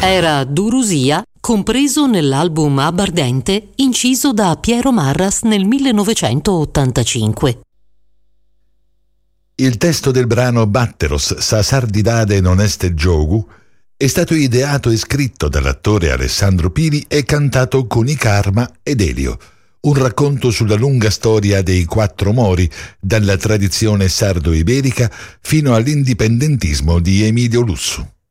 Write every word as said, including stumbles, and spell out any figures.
Era Durusia, compreso nell'album Abbardente, inciso da Piero Marras nel millenovecentottantacinque. Il testo del brano Batteros sa sardidade non este giogu è stato ideato e scritto dall'attore Alessandro Pini e cantato con I Karma ed Elio, un racconto sulla lunga storia dei quattro mori, dalla tradizione sardo-iberica fino all'indipendentismo di Emilio Lussu.